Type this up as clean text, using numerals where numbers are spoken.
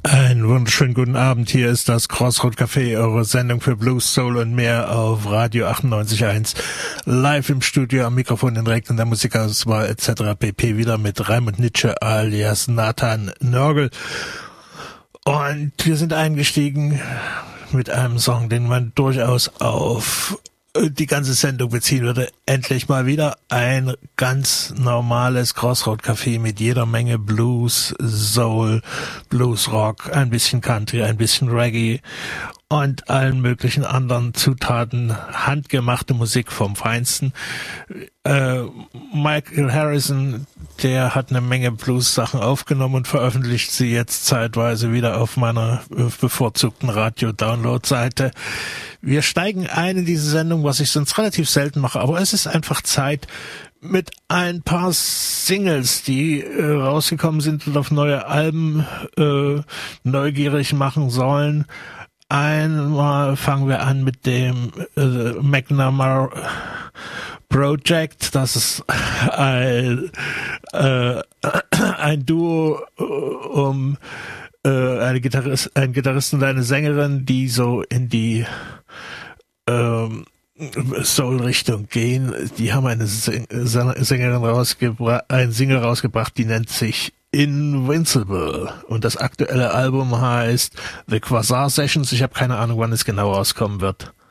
Einen wunderschönen guten Abend. Hier ist das Crossroad Café, eure Sendung für Blues, Soul und mehr auf Radio 98.1. Live im Studio, am Mikrofon direkt in der Musikauswahl etc. pp. Wieder mit Raimund Nitsche alias Nathan Nörgel. Und wir sind eingestiegen mit einem Song, den man durchaus auf die ganze Sendung beziehen würde. Endlich mal wieder ein ganz normales Crossroad-Café mit jeder Menge Blues, Soul, Blues-Rock, ein bisschen Country, ein bisschen Reggae und allen möglichen anderen Zutaten, handgemachte Musik vom Feinsten. Michael Harrison, der hat eine Menge Blues-Sachen aufgenommen und veröffentlicht sie jetzt zeitweise wieder auf meiner bevorzugten Radio-Download-Seite. Wir steigen ein in diese Sendung, was ich sonst relativ selten mache, aber es ist einfach Zeit, mit ein paar Singles, die rausgekommen sind und auf neue Alben neugierig machen sollen. Einmal fangen wir an mit dem McNamara Project. Das ist ein Duo um ein Gitarrist und eine Sängerin, die so in die Soul-Richtung gehen. Die haben eine Sängerin einen Single rausgebracht, die nennt sich Invincible. Und das aktuelle Album heißt The Quasar Sessions. Ich habe keine Ahnung, wann es genau rauskommen wird.